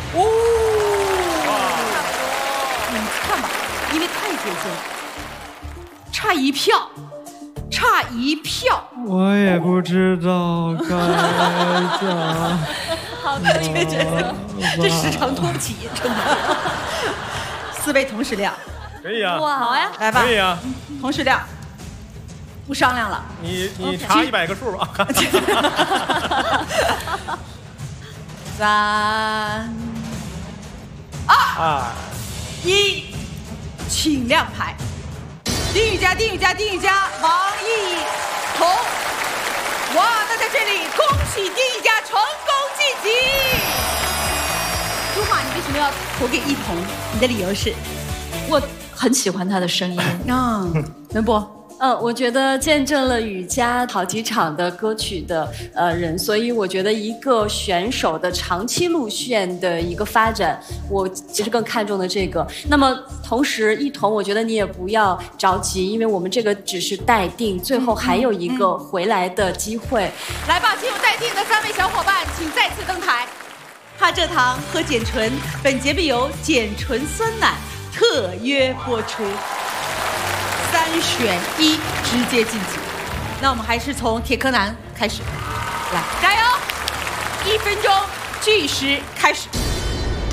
哦，你看吧，因为太接近了，差一票，差一票。 我也不知道该讲。 好的，这时长拖不起，真的。4位同时亮， 可以啊。 哇，好呀，来吧， 可以啊， 同时亮，不商量了。 你查100个数吧。 3、2、1，请亮牌。丁雨佳，王艺彤。哇，那在这里恭喜丁雨佳成功晋级。朱华，你为什么要投给艺彤？你的理由是？ 我很喜欢他的声音。 文博。 我觉得见证了雨佳好几场的歌曲的人，所以我觉得一个选手的长期路线的一个发展，我其实更看重的这个。那么同时，一彤，我觉得你也不要着急，因为我们这个只是待定，最后还有一个回来的机会。 来吧，进入待定的3位小伙伴，请再次登台。哈蔗糖和碱醇，本节目由碱醇酸奶特约播出。3选1，直接晋级。那我们还是从铁柯南开始，来加油！1分钟计时开始。